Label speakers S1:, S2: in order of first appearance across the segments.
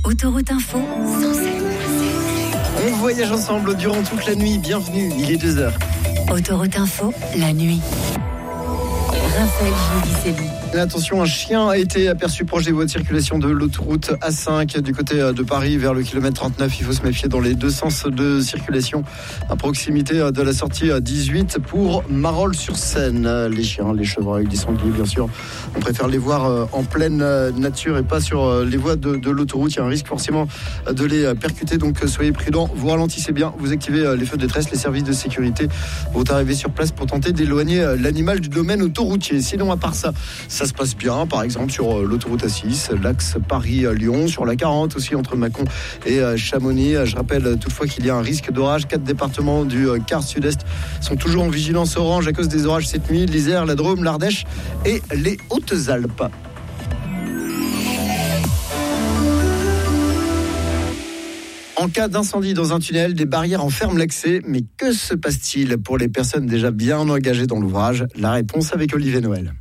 S1: Autoroute Info, 107.7.
S2: On voyage ensemble durant toute la nuit. Bienvenue, il est 2h.
S1: Autoroute Info, la nuit. Raphaël Giudicelli.
S2: Attention, un chien a été aperçu proche des voies de circulation de l'autoroute A5 du côté de Paris vers le kilomètre 39. Il faut se méfier dans les deux sens de circulation à proximité de la sortie 18 pour Marolles-sur-Seine. Les chiens, les chevreuils, les sangliers, bien sûr. On préfère les voir en pleine nature et pas sur les voies de l'autoroute. Il y a un risque forcément de les percuter, donc soyez prudents. Vous ralentissez bien, vous activez les feux de détresse. Les services de sécurité vont arriver sur place pour tenter d'éloigner l'animal du domaine autoroutier. Sinon, à part ça se passe bien, par exemple sur l'autoroute A6, l'axe Paris-Lyon, sur la 40 aussi entre Mâcon et Chamonix. Je rappelle toutefois qu'il y a un risque d'orage. 4 départements du quart sud-est sont toujours en vigilance orange à cause des orages cette nuit. L'Isère, la Drôme, l'Ardèche et les Hautes-Alpes. En cas d'incendie dans un tunnel, des barrières enferment l'accès. Mais que se passe-t-il pour les personnes déjà bien engagées dans l'ouvrage ? La réponse avec Olivier Noël.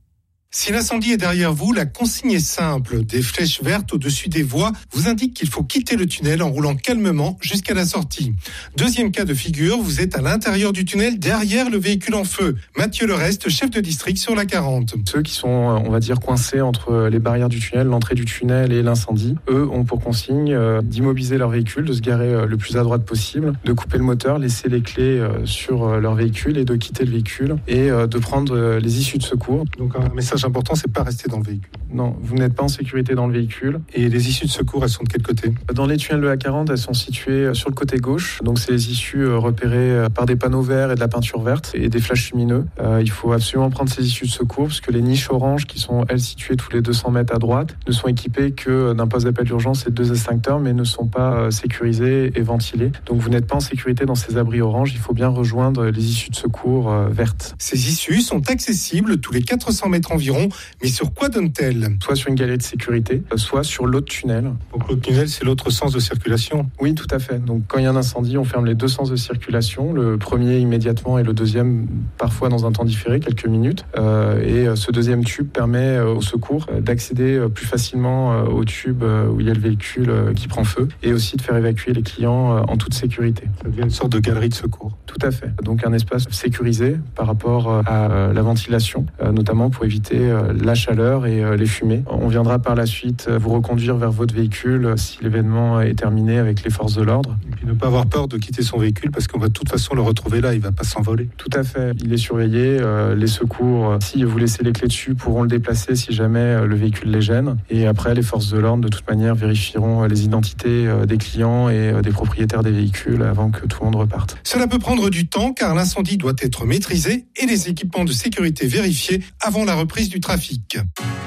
S3: Si l'incendie est derrière vous, la consigne est simple. Des flèches vertes au-dessus des voies vous indiquent qu'il faut quitter le tunnel en roulant calmement jusqu'à la sortie. Deuxième cas de figure, vous êtes à l'intérieur du tunnel derrière le véhicule en feu. Mathieu Lereste, chef de district sur la 40.
S4: Ceux qui sont, on va dire, coincés entre les barrières du tunnel, l'entrée du tunnel et l'incendie, eux ont pour consigne d'immobiliser leur véhicule, de se garer le plus à droite possible, de couper le moteur, laisser les clés sur leur véhicule et de quitter le véhicule et de prendre les issues de secours.
S3: Donc un message important, c'est pas rester dans le véhicule.
S4: Non, vous n'êtes pas en sécurité dans le véhicule.
S3: Et les issues de secours, elles sont de quel côté ?
S4: Dans les tunnels de la 40, elles sont situées sur le côté gauche. Donc c'est les issues repérées par des panneaux verts et de la peinture verte et des flashs lumineux. Il faut absolument prendre ces issues de secours parce que les niches oranges qui sont, elles, situées tous les 200 mètres à droite, ne sont équipées que d'un poste d'appel d'urgence et de 2 extincteurs, mais ne sont pas sécurisées et ventilées. Donc vous n'êtes pas en sécurité dans ces abris oranges. Il faut bien rejoindre les issues de secours vertes.
S3: Ces issues sont accessibles tous les 400 mètres environ. Mais sur quoi donne-t-elle ?
S4: Soit sur une galerie de sécurité, soit sur l'autre tunnel.
S3: Donc l'autre tunnel, c'est l'autre sens de circulation ?
S4: Oui, tout à fait. Donc quand il y a un incendie, on ferme les 2 sens de circulation. Le premier immédiatement et le deuxième parfois dans un temps différé, quelques minutes. Et ce deuxième tube permet au secours d'accéder plus facilement au tube où il y a le véhicule qui prend feu et aussi de faire évacuer les clients en toute sécurité.
S3: Ça devient une sorte de galerie de secours.
S4: Tout à fait. Donc un espace sécurisé par rapport à la ventilation, notamment pour éviter la chaleur et les fumées. On viendra par la suite vous reconduire vers votre véhicule si l'événement est terminé avec les forces de l'ordre.
S3: Et puis ne pas avoir peur de quitter son véhicule parce qu'on va de toute façon le retrouver là, il ne va pas s'envoler.
S4: Tout à fait. Il est surveillé. Les secours, si vous laissez les clés dessus, pourront le déplacer si jamais le véhicule les gêne. Et après, les forces de l'ordre, de toute manière, vérifieront les identités des clients et des propriétaires des véhicules avant que tout le monde reparte.
S3: Cela peut prendre du temps car l'incendie doit être maîtrisé et les équipements de sécurité vérifiés avant la reprise du trafic.